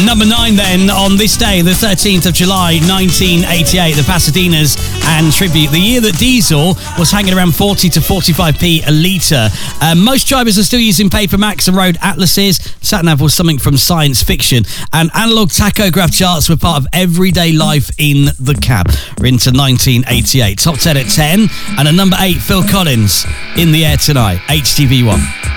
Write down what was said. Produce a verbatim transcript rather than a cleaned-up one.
number nine then, on this day, the thirteenth of July, nineteen eighty-eight, the Pasadena's and Tribute, the year that diesel was hanging around forty to forty-five p a litre. Um, most drivers are still using paper Macs and road atlases. Sat-nav was something from science fiction, and analog tachograph charts were part of everyday life in the cab. We're into nineteen eighty-eight. Top ten at ten, and at number eight, Phil Collins, In the Air Tonight, H T V one.